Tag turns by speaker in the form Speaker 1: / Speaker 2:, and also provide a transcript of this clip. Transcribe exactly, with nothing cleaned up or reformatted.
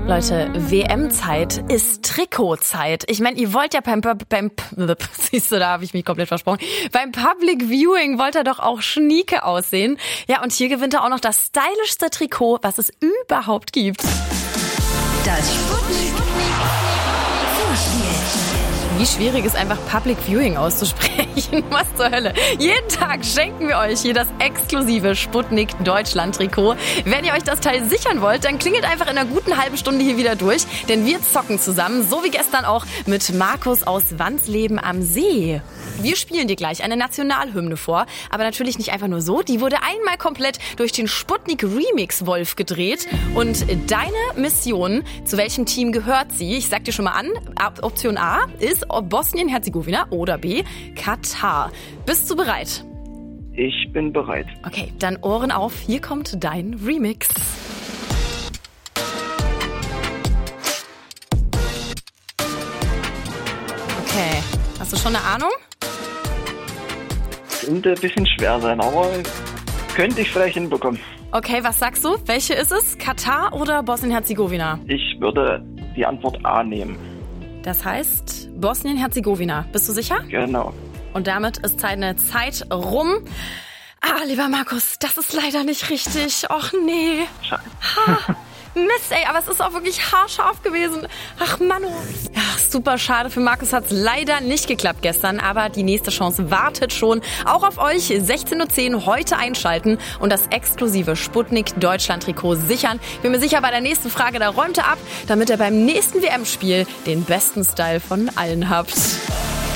Speaker 1: Leute, W M-Zeit ist Trikotzeit. Ich meine, ihr wollt ja beim, beim siehst du, da habe ich mich komplett versprochen. Beim Public Viewing wollt ihr doch auch schnieke aussehen. Ja, und hier gewinnt er auch noch das stylischste Trikot, was es überhaupt gibt.
Speaker 2: Das Sputnik Vorspiel.
Speaker 1: Wie schwierig ist einfach Public Viewing auszusprechen? Was zur Hölle? Jeden Tag schenken wir euch hier das exklusive Sputnik Deutschland Trikot. Wenn ihr euch das Teil sichern wollt, dann klingelt einfach in einer guten halben Stunde hier wieder durch. Denn wir zocken zusammen, so wie gestern auch mit Markus aus Wandsleben am See. Wir spielen dir gleich eine Nationalhymne vor. Aber natürlich nicht einfach nur so. Die wurde einmal komplett durch den Sputnik Remix Wolf gedreht. Und deine Mission, zu welchem Team gehört sie? Ich sag dir schon mal an. Option A ist Bosnien-Herzegowina oder B, Katar. Bist du bereit?
Speaker 3: Ich bin bereit.
Speaker 1: Okay, dann Ohren auf. Hier kommt dein Remix. Okay, hast du schon eine Ahnung?
Speaker 3: Könnte ein bisschen schwer sein, aber könnte ich vielleicht hinbekommen.
Speaker 1: Okay, was sagst du? Welche ist es? Katar oder Bosnien-Herzegowina?
Speaker 3: Ich würde die Antwort A nehmen.
Speaker 1: Das heißt Bosnien-Herzegowina. Bist du sicher?
Speaker 3: Genau.
Speaker 1: Und damit ist deine Zeit rum. Ah, lieber Markus, das ist leider nicht richtig. Och nee.
Speaker 3: Schade.
Speaker 1: Ha. Mist, ey, aber es ist auch wirklich haarscharf gewesen. Ach, Mann. Ja, super schade. Für Markus hat es leider nicht geklappt gestern, aber die nächste Chance wartet schon. Auch auf euch. sechzehn Uhr zehn heute einschalten und das exklusive Sputnik Deutschland Trikot sichern. Bin mir sicher, bei der nächsten Frage, da räumt er ab, damit ihr beim nächsten W M-Spiel den besten Style von allen habt.